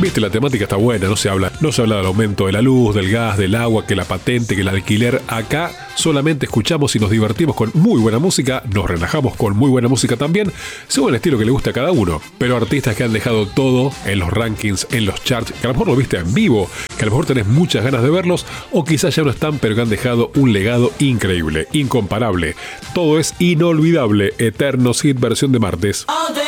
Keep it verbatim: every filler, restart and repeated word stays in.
Viste, la temática está buena, no se habla, no se habla del aumento de la luz, del gas, del agua, que la patente, que el alquiler. Acá solamente escuchamos y nos divertimos con muy buena música, nos relajamos con muy buena música también, según el estilo que le guste a cada uno. Pero artistas que han dejado todo en los rankings, en los charts, que a lo mejor lo viste en vivo, que a lo mejor tenés muchas ganas de verlos, o quizás ya no están, pero que han dejado un legado increíble, incomparable. Todo es inolvidable. Eternos Hit versión de martes. All day.